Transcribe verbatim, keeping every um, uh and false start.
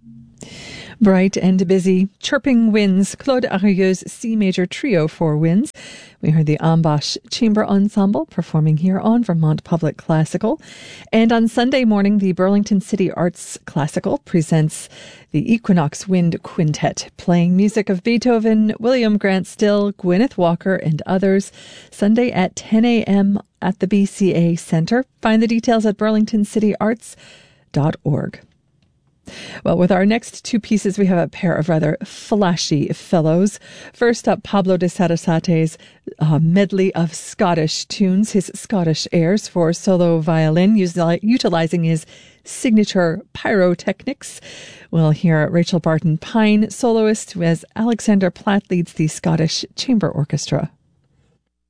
Bright and busy, chirping winds, Claude Arrieux's C Major Trio for winds. We heard the Ambash Chamber Ensemble performing here on Vermont Public Classical. And on Sunday morning, the Burlington City Arts Classical presents the Equinox Wind Quintet, playing music of Beethoven, William Grant Still, Gwyneth Walker, and others. Sunday at ten a.m. at the B C A Center. Find the details at burlington city arts dot org. Well, with our next two pieces, we have a pair of rather flashy fellows. First up, Pablo de Sarasate's uh, medley of Scottish tunes, his Scottish airs for solo violin, utilizing his signature pyrotechnics. We'll hear Rachel Barton Pine, soloist, as Alexander Platt leads the Scottish Chamber Orchestra.